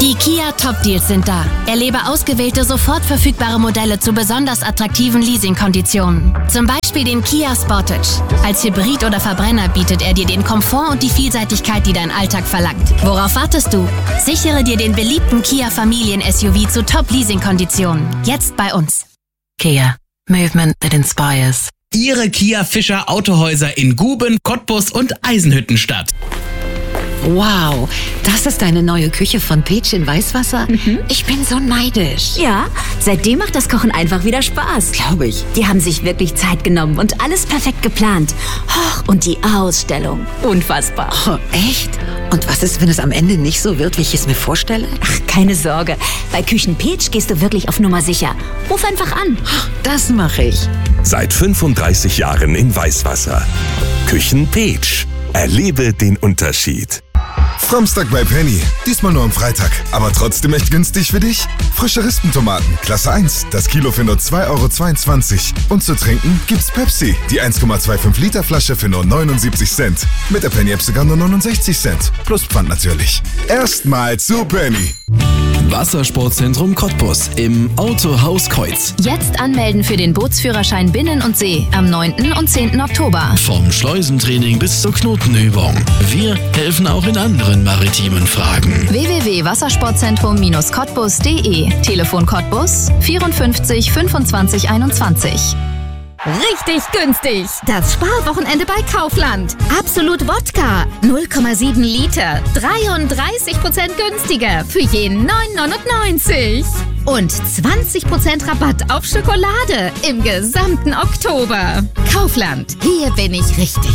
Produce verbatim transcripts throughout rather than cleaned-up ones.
Die Kia Top Deals sind da. Erlebe ausgewählte, sofort verfügbare Modelle zu besonders attraktiven Leasingkonditionen. Zum Beispiel den Kia Sportage. Als Hybrid oder Verbrenner bietet er dir den Komfort und die Vielseitigkeit, die dein Alltag verlangt. Worauf wartest du? Sichere dir den beliebten Kia Familien-S U V zu Top-Leasing-Konditionen. Jetzt bei uns. Kia. Movement that inspires. Ihre Kia Fischer Autohäuser in Guben, Cottbus und Eisenhüttenstadt. Wow, das ist deine neue Küche von Peach in Weißwasser? Mhm. Ich bin so neidisch. Ja, seitdem macht das Kochen einfach wieder Spaß. Glaube ich. Die haben sich wirklich Zeit genommen und alles perfekt geplant. Och, und die Ausstellung. Unfassbar. Oh, echt? Und was ist, wenn es am Ende nicht so wird, wie ich es mir vorstelle? Ach, keine Sorge. Bei Küchen Peach gehst du wirklich auf Nummer sicher. Ruf einfach an. Das mache ich. Seit fünfunddreißig Jahren in Weißwasser. Küchen Peach. Erlebe den Unterschied. Samstag bei Penny. Diesmal nur am Freitag. Aber trotzdem echt günstig für dich. Frische Rispentomaten, Klasse eins. Das Kilo für nur zwei Euro zweiundzwanzig. Und zu trinken gibt's Pepsi. Die eins Komma fünfundzwanzig Liter Flasche für nur neunundsiebzig Cent. Mit der Penny-App sogar nur neunundsechzig Cent. Plus Pfand natürlich. Erstmal zu Penny. Wassersportzentrum Cottbus im Autohaus Kreuz. Jetzt anmelden für den Bootsführerschein Binnen und See am neunten und zehnten Oktober. Vom Schleusentraining bis zur Knotenübung. Wir helfen auch in anderen maritimen Fragen. w w w punkt wassersportzentrum cottbus punkt d e. Telefon Cottbus vierundfünfzig fünfundzwanzig einundzwanzig. Richtig günstig. Das Sparwochenende bei Kaufland. Absolut Wodka. null Komma sieben Liter. dreiunddreißig Prozent günstiger für jeden neun neunundneunzig. Und zwanzig Prozent Rabatt auf Schokolade im gesamten Oktober. Kaufland. Hier bin ich richtig.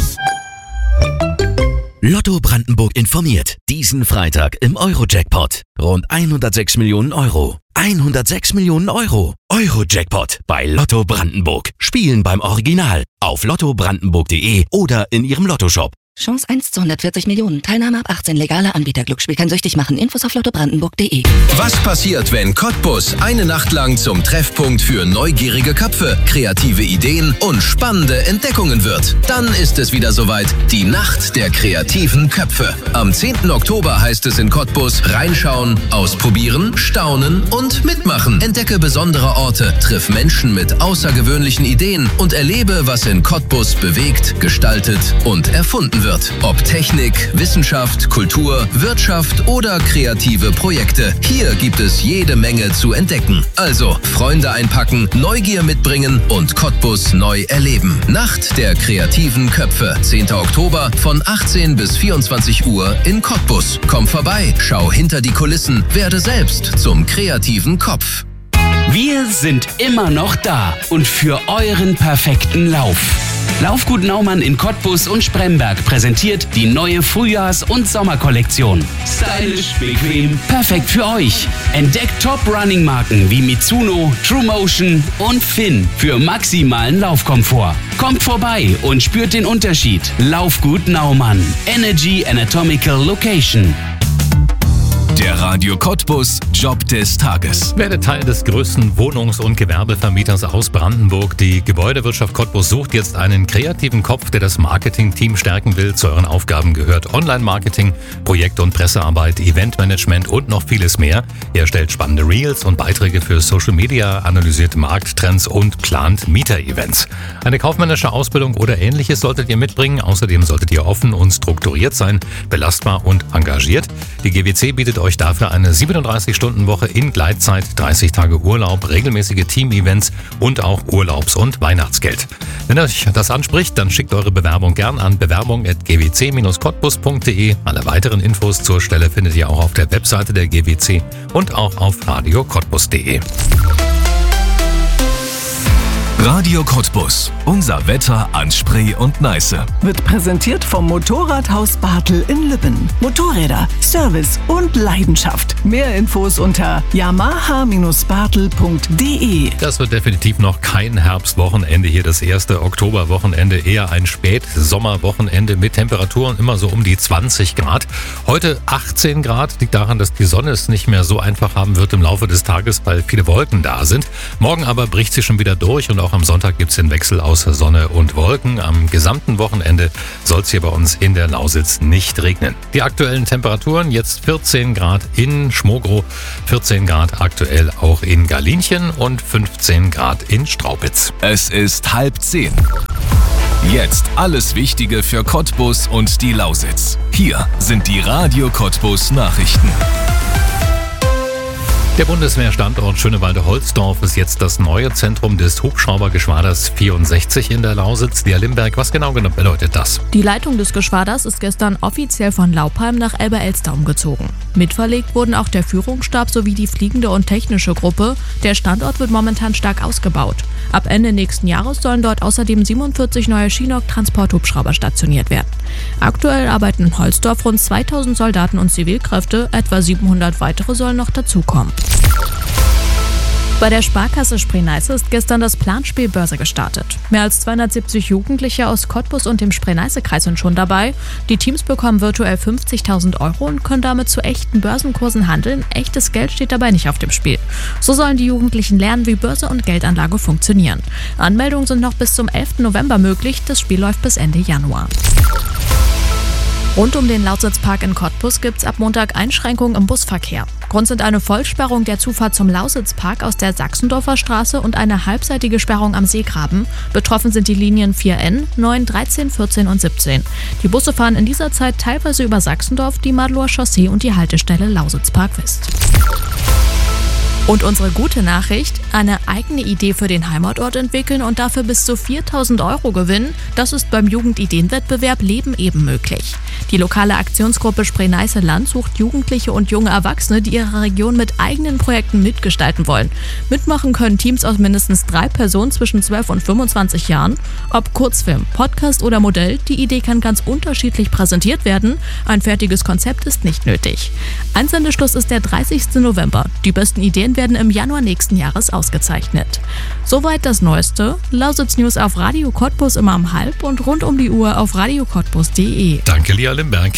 Lotto Brandenburg informiert. Diesen Freitag im Euro-Jackpot. Rund hundertsechs Millionen Euro. hundertsechs Millionen Euro. Euro-Jackpot bei Lotto Brandenburg. Spielen beim Original. Auf lotto brandenburg punkt d e oder in Ihrem Lottoshop. Chance eins zu hundertvierzig Millionen. Teilnahme ab achtzehn. Legaler Anbieter. Glücksspiel kann süchtig machen. Infos auf lotto brandenburg punkt d e. Was passiert, wenn Cottbus eine Nacht lang zum Treffpunkt für neugierige Köpfe, kreative Ideen und spannende Entdeckungen wird? Dann ist es wieder soweit. Die Nacht der kreativen Köpfe. Am zehnten Oktober heißt es in Cottbus reinschauen, ausprobieren, staunen und mitmachen. Entdecke besondere Orte, triff Menschen mit außergewöhnlichen Ideen und erlebe, was in Cottbus bewegt, gestaltet und erfunden wird. Ob Technik, Wissenschaft, Kultur, Wirtschaft oder kreative Projekte. Hier gibt es jede Menge zu entdecken. Also Freunde einpacken, Neugier mitbringen und Cottbus neu erleben. Nacht der kreativen Köpfe. zehnten Oktober von achtzehn bis vierundzwanzig Uhr in Cottbus. Komm vorbei, schau hinter die Kulissen, werde selbst zum kreativen Kopf. Wir sind immer noch da und für euren perfekten Lauf. Laufgut Naumann in Cottbus und Spremberg präsentiert die neue Frühjahrs- und Sommerkollektion. Stylisch, bequem, perfekt für euch. Entdeckt Top-Running-Marken wie Mitsuno, TrueMotion und Finn für maximalen Laufkomfort. Kommt vorbei und spürt den Unterschied. Laufgut Naumann. Energy Anatomical Location. Der Radio Cottbus Job des Tages. Werde Teil des größten Wohnungs- und Gewerbevermieters aus Brandenburg. Die Gebäudewirtschaft Cottbus sucht jetzt einen kreativen Kopf, der das Marketing-Team stärken will. Zu euren Aufgaben gehört Online-Marketing, Projekt- und Pressearbeit, Eventmanagement und noch vieles mehr. Ihr erstellt spannende Reels und Beiträge für Social Media, analysiert Markttrends und plant Mieter-Events. Eine kaufmännische Ausbildung oder Ähnliches solltet ihr mitbringen. Außerdem solltet ihr offen und strukturiert sein, belastbar und engagiert. Die G W C bietet euch dafür eine siebenunddreißig-Stunden-Woche in Gleitzeit, dreißig Tage Urlaub, regelmäßige Team-Events und auch Urlaubs- und Weihnachtsgeld. Wenn euch das anspricht, dann schickt eure Bewerbung gern an bewerbung at g w c dash cottbus punkt d e. Alle weiteren Infos zur Stelle findet ihr auch auf der Webseite der G W C und auch auf radio cottbus punkt d e. Radio Cottbus. Unser Wetter an Spree und Neiße. Wird präsentiert vom Motorradhaus Bartel in Lübben. Motorräder, Service und Leidenschaft. Mehr Infos unter yamaha dash bartel punkt d e. Das wird definitiv noch kein Herbstwochenende hier. Das erste Oktoberwochenende, eher ein Spätsommerwochenende mit Temperaturen immer so um die zwanzig Grad. Heute achtzehn Grad. Liegt daran, dass die Sonne es nicht mehr so einfach haben wird im Laufe des Tages, weil viele Wolken da sind. Morgen aber bricht sie schon wieder durch und auch Am Sonntag gibt es den Wechsel aus Sonne und Wolken. Am gesamten Wochenende soll es hier bei uns in der Lausitz nicht regnen. Die aktuellen Temperaturen jetzt vierzehn Grad in Schmogrow, vierzehn Grad aktuell auch in Galinchen und fünfzehn Grad in Straubitz. Es ist halb zehn. Jetzt alles Wichtige für Cottbus und die Lausitz. Hier sind die Radio Cottbus Nachrichten. Der Bundeswehrstandort Schönewalde-Holzdorf ist jetzt das neue Zentrum des Hubschraubergeschwaders vierundsechzig in der Lausitz. Der Limberg, was genau bedeutet das? Die Leitung des Geschwaders ist gestern offiziell von Laupheim nach Elbe-Elster umgezogen. Mitverlegt wurden auch der Führungsstab sowie die fliegende und technische Gruppe. Der Standort wird momentan stark ausgebaut. Ab Ende nächsten Jahres sollen dort außerdem siebenundvierzig neue Chinook-Transporthubschrauber stationiert werden. Aktuell arbeiten in Holzdorf rund zweitausend Soldaten und Zivilkräfte, etwa siebenhundert weitere sollen noch dazukommen. Bei der Sparkasse Spree-Neiße ist gestern das Planspiel Börse gestartet. Mehr als zweihundertsiebzig Jugendliche aus Cottbus und dem Spree-Neiße-Kreis sind schon dabei. Die Teams bekommen virtuell fünfzigtausend Euro und können damit zu echten Börsenkursen handeln. Echtes Geld steht dabei nicht auf dem Spiel. So sollen die Jugendlichen lernen, wie Börse und Geldanlage funktionieren. Anmeldungen sind noch bis zum elften November möglich. Das Spiel läuft bis Ende Januar. Rund um den Lausitzpark in Cottbus gibt es ab Montag Einschränkungen im Busverkehr. Grund sind eine Vollsperrung der Zufahrt zum Lausitzpark aus der Sachsendorfer Straße und eine halbseitige Sperrung am Seegraben. Betroffen sind die Linien vier N, neun, dreizehn, vierzehn und siebzehn. Die Busse fahren in dieser Zeit teilweise über Sachsendorf, die Madlower Chaussee und die Haltestelle Lausitzpark West. Und unsere gute Nachricht, eine eigene Idee für den Heimatort entwickeln und dafür bis zu viertausend Euro gewinnen, das ist beim Jugendideenwettbewerb Leben eben möglich. Die lokale Aktionsgruppe Spree-Neiße Land sucht Jugendliche und junge Erwachsene, die ihre Region mit eigenen Projekten mitgestalten wollen. Mitmachen können Teams aus mindestens drei Personen zwischen zwölf und fünfundzwanzig Jahren. Ob Kurzfilm, Podcast oder Modell, die Idee kann ganz unterschiedlich präsentiert werden. Ein fertiges Konzept ist nicht nötig. Einsendeschluss ist der dreißigsten November. Die besten Ideen werden im Januar nächsten Jahres ausgezeichnet. Soweit das Neueste. Lausitz News auf Radio Cottbus immer um halb und rund um die Uhr auf radio cottbus punkt de. Danke, Lia Limberg.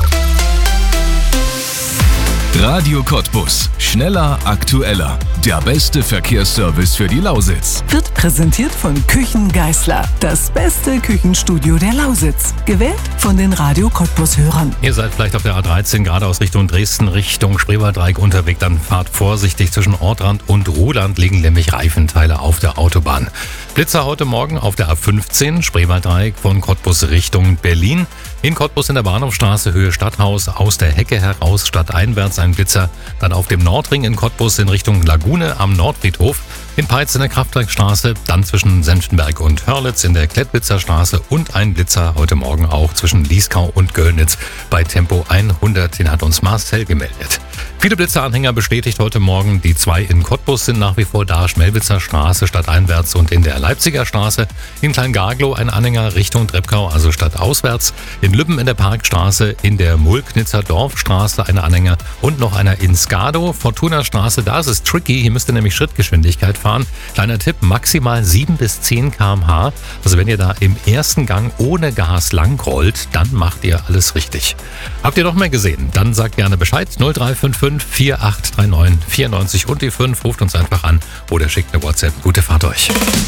Radio Cottbus. Schneller, aktueller. Der beste Verkehrsservice für die Lausitz. Wird präsentiert von Küchen Geißler. Das beste Küchenstudio der Lausitz. Gewählt von den Radio Cottbus-Hörern. Ihr seid vielleicht auf der A dreizehn geradeaus Richtung Dresden, Richtung Spreewalddreieck unterwegs. Dann fahrt vorsichtig. Zwischen Ortrand und Ruhland liegen nämlich Reifenteile auf der Autobahn. Blitzer heute Morgen auf der A fünfzehn, Spreewalddreieck von Cottbus Richtung Berlin. In Cottbus in der Bahnhofstraße Höhe Stadthaus, aus der Hecke heraus stadteinwärts ein Blitzer. Dann auf dem Nordring in Cottbus in Richtung Lagune am Nordfriedhof. In Peitz in der Kraftwerkstraße, dann zwischen Senftenberg und Hörlitz in der Klettwitzer Straße und ein Blitzer heute Morgen auch zwischen Lieskau und Göllnitz bei Tempo hundert. Den hat uns Marcel gemeldet. Viele Blitzeranhänger bestätigt heute Morgen. Die zwei in Cottbus sind nach wie vor da. Schmelwitzer Straße stadteinwärts und in der Leipziger Straße. In Kleingarglow ein Anhänger Richtung Treppkau, also stadtauswärts. In Lübben in der Parkstraße, in der Mulknitzer Dorfstraße eine Anhänger und noch einer in Skado. Fortuna Straße, da ist es tricky. Hier müsst ihr nämlich Schrittgeschwindigkeit fahren. Kleiner Tipp, maximal sieben bis zehn Kilometer pro Stunde. Also wenn ihr da im ersten Gang ohne Gas lang rollt, dann macht ihr alles richtig. Habt ihr noch mehr gesehen? Dann sagt gerne Bescheid. null drei fünf fünf, vier acht drei neun, vier neun und die fünf. Ruft uns einfach an oder schickt eine WhatsApp. Gute Fahrt euch.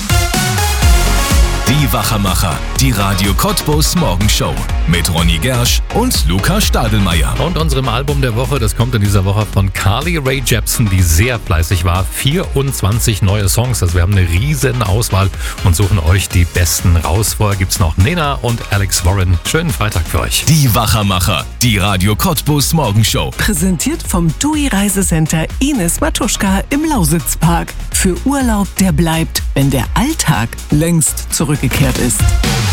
Die Wachermacher, die Radio Cottbus Morgenshow mit Ronny Gersch und Luca Stadelmeier. Und unserem Album der Woche, das kommt in dieser Woche von Carly Rae Jepsen, die sehr fleißig war. vierundzwanzig neue Songs, also wir haben eine riesen Auswahl und suchen euch die besten raus. Vorher gibt's noch Nena und Alex Warren. Schönen Freitag für euch. Die Wachermacher, die Radio Cottbus Morgenshow. Präsentiert vom T U I Reisecenter Ines Matuschka im Lausitzpark. Für Urlaub, der bleibt, wenn der Alltag längst zurückgekehrt ist.